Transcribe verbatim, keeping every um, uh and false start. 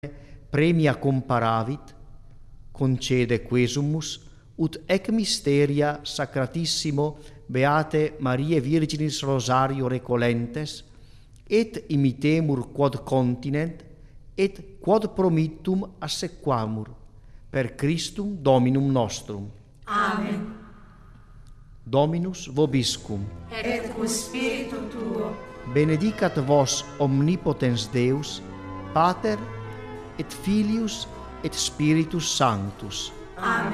premia comparavit, concede quesumus, ut ec mysteria sacratissimo beate Mariae Virginis Rosario recolentes, et imitemur quod continent, et quod promittum assequamur, per Christum Dominum nostrum. Amen. Dominus vobiscum. Et cum spiritu tuo. Benedicat vos omnipotens Deus, Pater et Filius et Spiritus Sanctus. Amen.